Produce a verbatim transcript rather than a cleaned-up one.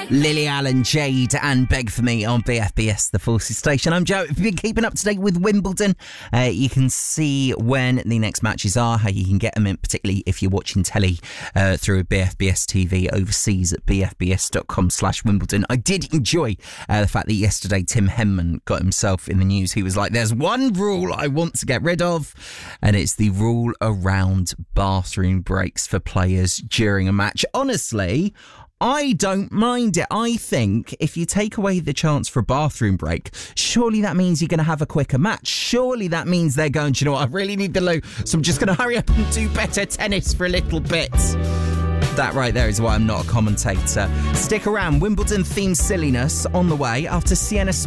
Lily Allen, Jade and Beg For Me on B F B S, the Forces Station. I'm Joe. If you've been keeping up to date with Wimbledon, uh, you can see when the next matches are, how you can get them in, particularly if you're watching telly uh, through B F B S T V overseas at bfbs.com slash Wimbledon. I did enjoy uh, the fact that yesterday Tim Henman got himself in the news. He was like, there's one rule I want to get rid of, and it's the rule around bathroom breaks for players during a match. Honestly, I don't mind it. I think if you take away the chance for a bathroom break, surely that means you're going to have a quicker match. Surely that means they're going, do you know what, I really need the loo, so I'm just going to hurry up and do better tennis for a little bit. That right there is why I'm not a commentator. Stick around. Wimbledon themed silliness on the way after Sienna Smith.